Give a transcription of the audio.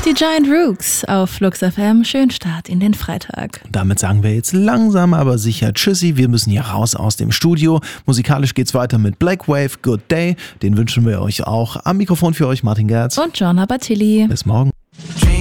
Die Giant Rooks auf Flux FM. Schönen Start in den Freitag. Damit sagen wir jetzt langsam, aber sicher Tschüssi. Wir müssen hier raus aus dem Studio. Musikalisch geht's weiter mit Black Wave, Good Day. Den wünschen wir euch auch. Am Mikrofon für euch Martin Gerz und John Abatilli. Bis morgen.